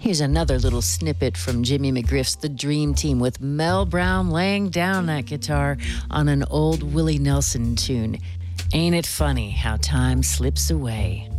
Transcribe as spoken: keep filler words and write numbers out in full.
Here's another little snippet from Jimmy McGriff's The Dream Team with Mel Brown laying down that guitar on an old Willie Nelson tune. Ain't it funny how time slips away?